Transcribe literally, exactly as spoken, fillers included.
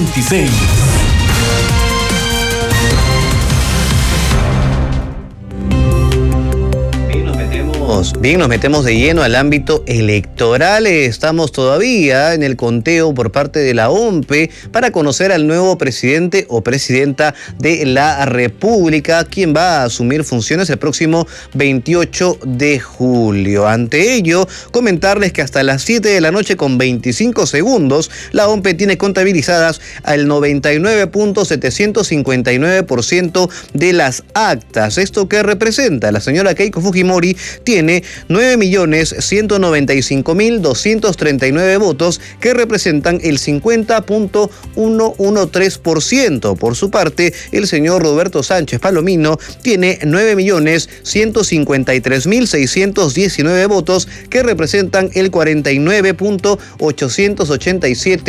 veintiséis. Bien, nos metemos de lleno al ámbito electoral. Estamos todavía en el conteo por parte de la O M P E para conocer al nuevo presidente o presidenta de la República, quien va a asumir funciones el próximo veintiocho de julio. Ante ello, comentarles que hasta las siete de la noche con veinticinco segundos, la O M P E tiene contabilizadas al noventa y nueve punto setecientos cincuenta y nueve por ciento de las actas. ¿Esto qué representa? La señora Keiko Fujimori tiene nueve millones ciento noventa y cinco mil doscientos treinta y nueve votos, que representan el cincuenta punto ciento trece por ciento. Por su parte, el señor Roberto Sánchez Palomino tiene nueve millones ciento cincuenta y tres mil seiscientos diecinueve votos, que representan el cuarenta y nueve punto ochocientos ochenta y siete